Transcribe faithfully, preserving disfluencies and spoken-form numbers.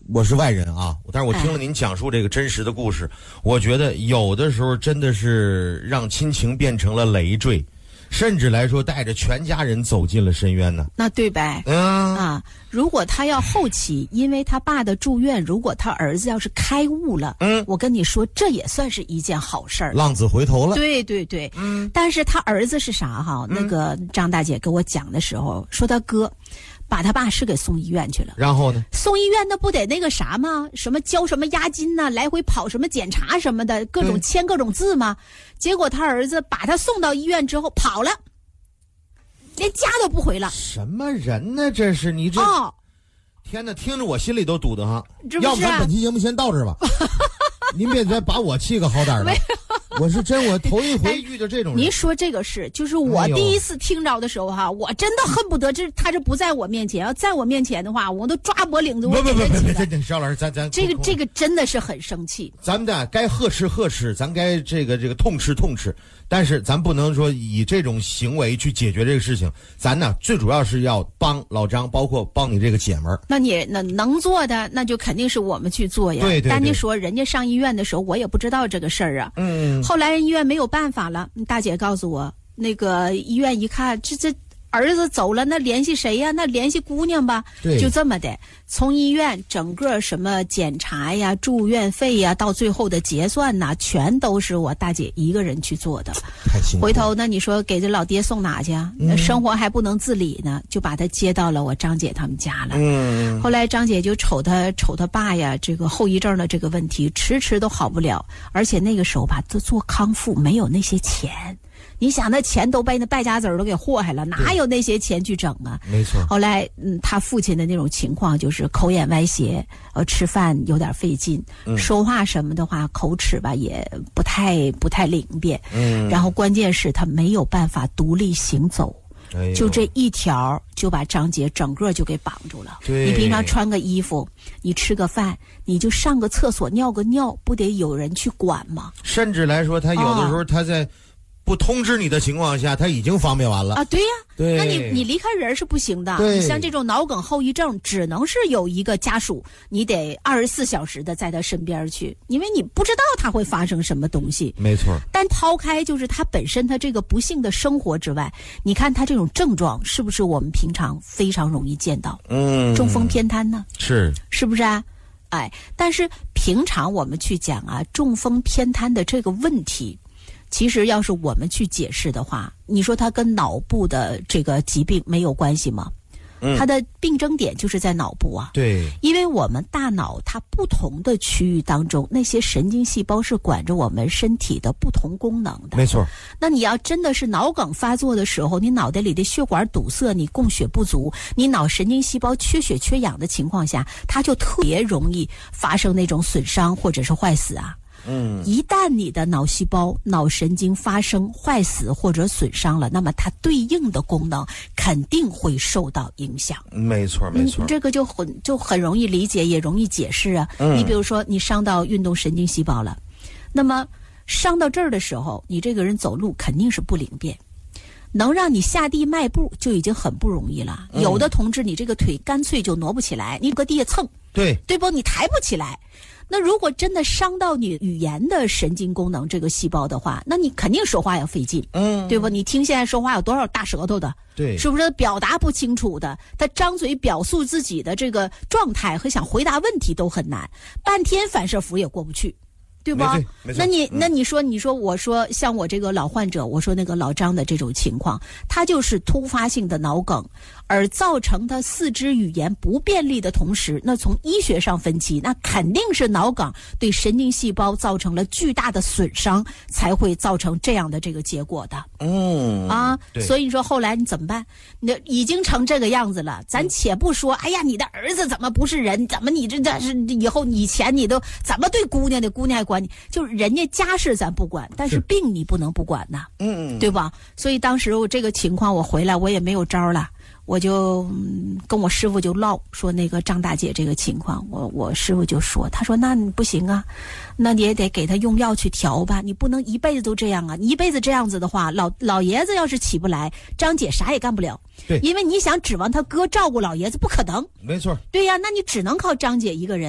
我是外人啊，但是我听了您讲述这个真实的故事，哎、我觉得有的时候真的是让亲情变成了累赘，甚至来说带着全家人走进了深渊呢。 那对呗？嗯啊，如果他要后期，因为他爸的住院，如果他儿子要是开悟了，嗯，我跟你说，这也算是一件好事儿， 浪子回头了。 对对对，嗯。但是他儿子是啥哈？那个张大姐跟我讲的时候，说他哥把他爸是给送医院去了。 然后呢？ 送医院那不得那个啥吗？什么交什么押金呐、啊，来回跑什么检查什么的，各种签各种字吗？结果他儿子把他送到医院之后跑了。连家都不回了。 什么人呢？这是你这、哦、天哪，听着我心里都堵得慌。要不咱本期节目先到这儿吧。您别再把我气个好歹的。我是真我头一回遇到这种人。 您说这个事，就是我第一次听着的时候哈、哎，我真的恨不得这他这不在我面前，要在我面前的话，我都抓脖领子。 不不不不不，这邵老师，咱咱这个这个真的是很生气。 咱们的该呵斥呵斥，咱该这个这个痛斥痛斥，但是咱不能说以这种行为去解决这个事情。咱呢最主要是要帮老张，包括帮你这个姐们儿。 那你那能做的，那就肯定是我们去做呀。 对对对。 但你说人家上医院的时候，我也不知道这个事儿啊。嗯。后来人医院没有办法了，大姐告诉我，那个医院一看，这这儿子走了，那联系谁呀？那联系姑娘吧。 对。 就这么的，从医院整个什么检查呀、住院费呀，到最后的结算呐，全都是我大姐一个人去做的。 太辛苦了。 回头那你说给这老爹送哪去啊？嗯、生活还不能自理呢，就把他接到了我张姐他们家了。嗯。后来张姐就瞅他瞅他爸呀，这个后遗症的这个问题，迟迟都好不了，而且那个时候吧，都做康复没有那些钱。你想那钱都被那败家子儿都给祸害了，哪有那些钱去整啊？ 没错。 后来，嗯，他父亲的那种情况就是口眼歪斜，呃，吃饭有点费劲，嗯、说话什么的话口齿吧也不太不太灵便。嗯。然后关键是他没有办法独立行走。哎、就这一条就把张姐整个就给绑住了。你平常穿个衣服，你吃个饭，你就上个厕所尿个尿，不得有人去管吗？ 甚至来说，他有的时候他在。哦不通知你的情况下，他已经方便完了啊！对呀、 啊，对， 那你你离开人是不行的。 对， 你像这种脑梗后遗症，只能是有一个家属，你得二十四小时的在他身边去，因为你不知道他会发生什么东西。 没错。 但抛开就是他本身他这个不幸的生活之外，你看他这种症状是不是我们平常非常容易见到？嗯，中风偏瘫呢？ 是， 是不是啊？哎，但是平常我们去讲啊，中风偏瘫的这个问题。其实要是我们去解释的话，你说它跟脑部的这个疾病没有关系吗？嗯，它的病症点就是在脑部啊。 对， 因为我们大脑它不同的区域当中，那些神经细胞是管着我们身体的不同功能的。 没错。 那你要真的是脑梗发作的时候，你脑袋里的血管堵塞，你供血不足，你脑神经细胞缺血缺氧的情况下，它就特别容易发生那种损伤或者是坏死啊。嗯，一旦你的脑细胞、脑神经发生坏死或者损伤了，那么它对应的功能肯定会受到影响。 没错，没错， 这个就很就很容易理解，也容易解释啊。嗯，你比如说，你伤到运动神经细胞了，那么伤到这儿的时候，你这个人走路肯定是不灵便。能让你下地迈步就已经很不容易了。嗯、有的同志，你这个腿干脆就挪不起来，你搁地下蹭， 对对不？你抬不起来。那如果真的伤到你语言的神经功能这个细胞的话，那你肯定说话要费劲，嗯，对吧？你听现在说话有多少大舌头的， 对， 是不是表达不清楚的？他张嘴表述自己的这个状态和想回答问题都很难，半天反射符也过不去。对吧？那你那你说你说我说像我这个老患者，我说那个老张的这种情况，他就是突发性的脑梗，而造成他四肢语言不便利的同时，那从医学上分析，那肯定是脑梗对神经细胞造成了巨大的损伤，才会造成这样的这个结果的。嗯啊，所以你说后来你怎么办？你已经成这个样子了，咱且不说，哎呀，你的儿子怎么不是人？怎么你这这是以后以前你都怎么对姑娘的？姑娘还管你，就是人家家事咱不管，但是病你不能不管呐，嗯，对吧？所以当时我这个情况，我回来我也没有招了。我就、嗯、跟我师傅就唠说那个张大姐这个情况，我我师傅就说，他说那你不行啊，那你也得给他用药去调吧，你不能一辈子都这样啊，你一辈子这样子的话，老老爷子要是起不来，张姐啥也干不了。 对， 因为你想指望他哥照顾老爷子不可能。 没错。 对呀，那你只能靠张姐一个人。